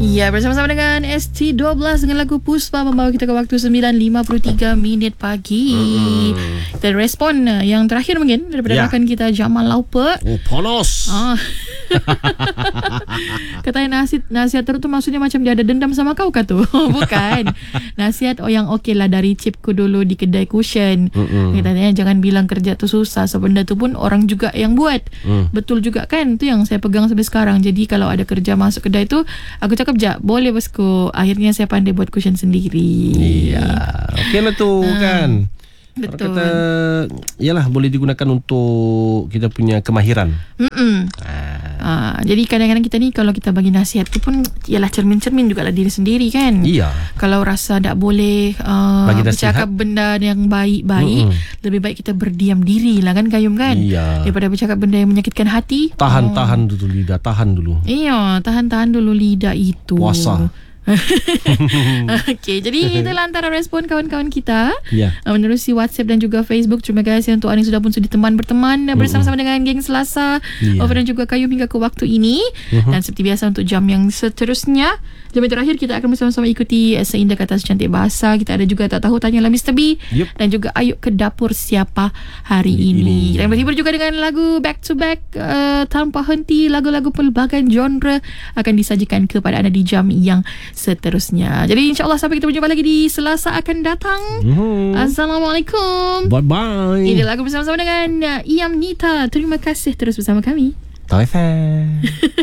Ya, bersama-sama dengan ST12 dengan lagu Puspa membawa kita ke waktu 9.53 pagi. Kita respon yang terakhir mungkin daripada rakan kita Jamal Lauper. Oh, panas. Katanya nasihat tu maksudnya macam dia ada dendam sama kau kah tu? Bukan. Nasihat yang okey lah dari cipku dulu di kedai cushion. Katanya jangan bilang kerja tu susah. So benda tu pun orang juga yang buat. Betul juga kan? Tu yang saya pegang sampai sekarang. Jadi kalau ada kerja masuk kedai tu, aku cakap je, boleh bosku. Akhirnya saya pandai buat cushion sendiri. Iya, okey lah tu kan. Betul. Orang kata, yalah boleh digunakan untuk kita punya kemahiran. Jadi kadang-kadang kita ni kalau kita bagi nasihat tu pun ialah cermin-cermin jugalah diri sendiri kan. Iya. Kalau rasa tak boleh bercakap benda yang baik-baik, lebih baik kita berdiam diri lah kan Kayum kan. Iya. Daripada bercakap benda yang menyakitkan hati. Tahan dulu lidah, tahan dulu. Iya, tahan dulu lidah itu. Puasa. Okey, jadi itulah antara respon kawan-kawan kita menerusi WhatsApp dan juga Facebook. Terima kasih untuk anda yang sudah pun sudi berteman bersama-sama dengan geng Selasa, Over dan juga Kayum hingga ke waktu ini. Dan seperti biasa untuk jam yang seterusnya, jam yang terakhir kita akan bersama-sama ikuti Seindah Kata Secantik Bahasa. Kita ada juga Tak Tahu Tanyalah Mr. B, dan juga Ayuk ke Dapur Siapa Hari Ini. Dan berhibur juga dengan lagu back to back tanpa henti. Lagu-lagu pelbagai genre akan disajikan kepada anda di jam yang seterusnya. Jadi insyaAllah sampai kita berjumpa lagi di Selasa akan datang. Assalamualaikum. Bye-bye. Ini lagu bersama-sama dengan Iam Nita. Terima kasih terus bersama kami. Tahu